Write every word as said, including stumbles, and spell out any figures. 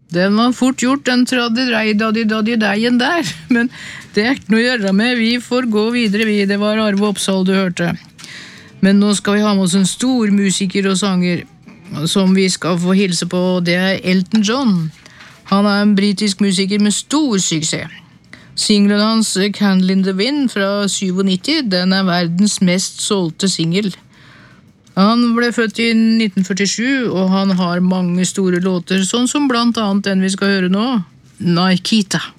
Den var fort gjort, den traddi-drei-daddi-daddi-deien der, men det er ikke noe å gjøre med, vi får gå videre, vi, det var Arve Oppsal du hørte. Men nå skal vi ha med oss en stor musiker og sanger, som vi skal få hilse på, det er Elton John. Han er en britisk musiker med stor suksess. Singlen hans Candle in the Wind fra nittisju, den er verdens mest solgte singel. Han ble født i nitten førtisju, og han har mange store låter, sånn som blant annet den vi skal høre nå, Nikita.